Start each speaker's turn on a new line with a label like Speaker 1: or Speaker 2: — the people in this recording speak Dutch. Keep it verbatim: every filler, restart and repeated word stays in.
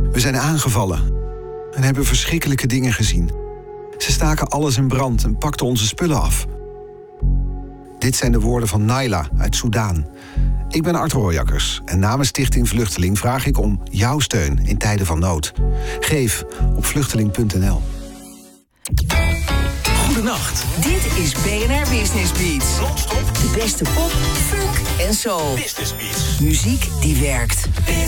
Speaker 1: We zijn aangevallen en hebben verschrikkelijke dingen gezien. Ze staken alles in brand en pakten onze spullen af. Dit zijn de woorden van Naila uit Soedan. Ik ben Art Rooijakkers en namens Stichting Vluchteling vraag ik om jouw steun in tijden van nood. Geef op vluchteling punt n l.
Speaker 2: Goedenacht.
Speaker 3: Dit is B N R Business Beats.
Speaker 2: Non-stop.
Speaker 3: De beste pop, funk en soul.
Speaker 2: Business Beats.
Speaker 3: Muziek die werkt.